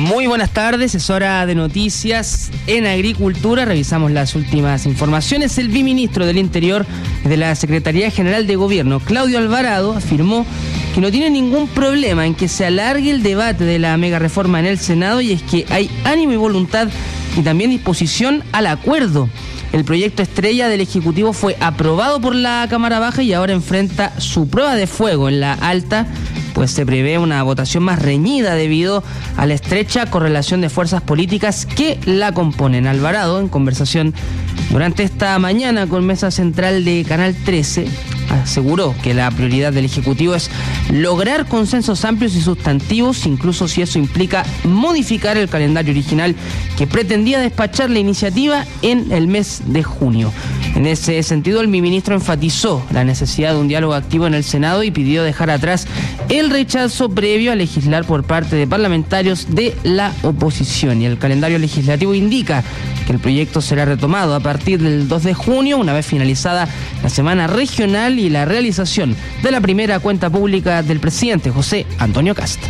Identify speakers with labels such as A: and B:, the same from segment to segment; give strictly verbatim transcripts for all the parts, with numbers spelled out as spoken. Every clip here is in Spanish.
A: Muy buenas tardes, es hora de noticias en agricultura. Revisamos las últimas informaciones. El viceministro del Interior de la Secretaría General de Gobierno, Claudio Alvarado, afirmó que no tiene ningún problema en que se alargue el debate de la mega reforma en el Senado, y es que hay ánimo y voluntad y también disposición al acuerdo. El proyecto estrella del Ejecutivo fue aprobado por la Cámara Baja y ahora enfrenta su prueba de fuego en la alta, pues se prevé una votación más reñida debido a la estrecha correlación de fuerzas políticas que la componen. Alvarado, en conversación durante esta mañana con Mesa Central de Canal trece, aseguró que la prioridad del Ejecutivo es lograr consensos amplios y sustantivos, incluso si eso implica modificar el calendario original que pretendía despachar la iniciativa en el mes de junio. En ese sentido, el ministro enfatizó la necesidad de un diálogo activo en el Senado y pidió dejar atrás el rechazo previo a legislar por parte de parlamentarios de la oposición. Y el calendario legislativo indica que el proyecto será retomado a partir del dos de junio, una vez finalizada la semana regional y la realización de la primera cuenta pública del presidente José Antonio Kast.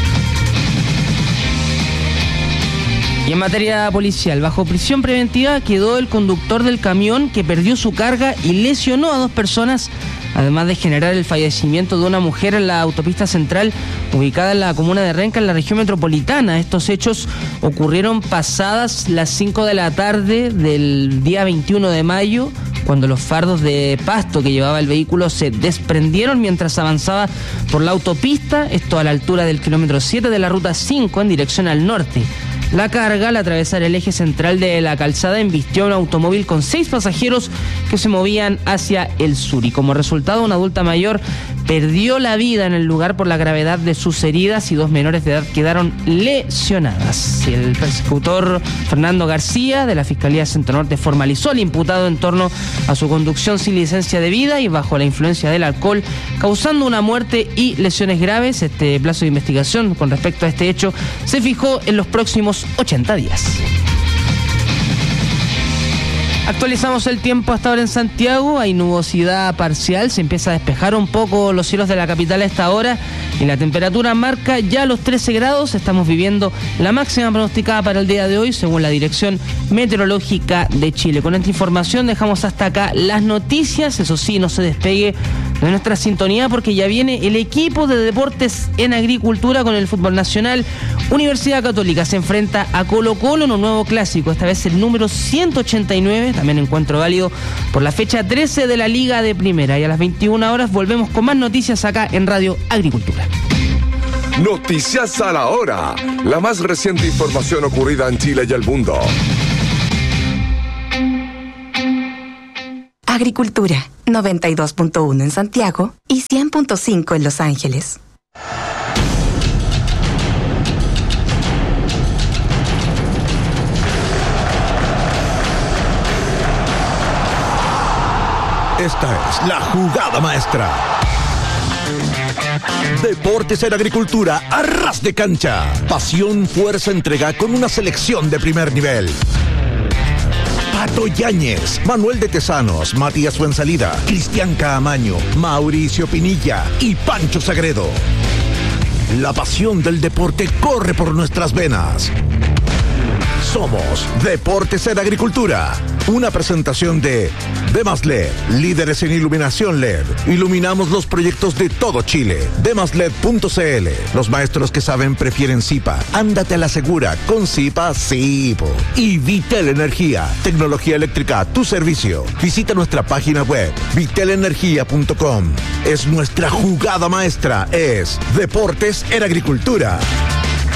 A: Y en materia policial, bajo prisión preventiva quedó el conductor del camión que perdió su carga y lesionó a dos personas, además de generar el fallecimiento de una mujer en la autopista central ubicada en la comuna de Renca, en la región metropolitana. Estos hechos ocurrieron pasadas las cinco de la tarde del día veintiuno de mayo, cuando los fardos de pasto que llevaba el vehículo se desprendieron mientras avanzaba por la autopista, esto a la altura del kilómetro siete de la ruta cinco en dirección al norte. La carga, al atravesar el eje central de la calzada, embistió a un automóvil con seis pasajeros que se movían hacia el sur, y como resultado una adulta mayor perdió la vida en el lugar por la gravedad de sus heridas y dos menores de edad quedaron lesionadas. El persecutor Fernando García de la Fiscalía Centro Norte formalizó al imputado en torno a su conducción sin licencia de vida y bajo la influencia del alcohol, causando una muerte y lesiones graves. Este plazo de investigación con respecto a este hecho se fijó en los próximos ochenta días. Actualizamos el tiempo hasta ahora en Santiago. Hay nubosidad parcial, se empieza a despejar un poco los cielos de la capital a esta hora y la temperatura marca ya los trece grados. Estamos viviendo la máxima pronosticada para el día de hoy según la Dirección Meteorológica de Chile. Con esta información dejamos hasta acá las noticias. Eso sí, no se despegue de nuestra sintonía porque ya viene el equipo de deportes en agricultura con el fútbol nacional. Universidad Católica se enfrenta a Colo Colo en un nuevo clásico, esta vez el número ciento ochenta y nueve, también encuentro válido por la fecha trece de la Liga de Primera. Y a las veintiuna horas volvemos con más noticias acá en Radio Agricultura.
B: Noticias a la hora, la más reciente información ocurrida en Chile y el mundo.
C: Agricultura, noventa y dos punto uno en Santiago y cien punto cinco en Los Ángeles.
D: Esta es la jugada maestra. Deportes en agricultura a ras de cancha. Pasión, fuerza, entrega con una selección de primer nivel. Pato Yáñez, Manuel de Tesanos, Matías Fuensalida, Cristian Caamaño, Mauricio Pinilla y Pancho Sagredo. La pasión del deporte corre por nuestras venas. Somos Deportes en Agricultura, una presentación de Demas L E D, líderes en iluminación L E D. Iluminamos los proyectos de todo Chile. demas led punto c l. Los maestros que saben prefieren Zipa. Ándate a la segura con Zipa Zipo. Y Vitel Energía, tecnología eléctrica a tu servicio. Visita nuestra página web vitel energía punto com. Es nuestra jugada maestra, es Deportes en Agricultura.